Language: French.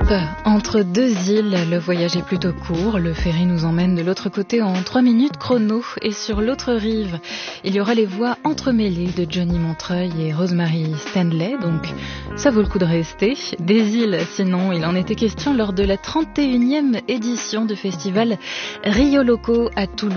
Entre deux îles, le voyage est plutôt court. Le ferry nous emmène de l'autre côté en 3 minutes chrono. Et sur l'autre rive, il y aura les voix entremêlées de Johnny Montreuil et Rosemary Stanley. Donc, ça vaut le coup de rester. Des îles, sinon, il en était question lors de la 31e édition du festival Rio Loco à Toulouse.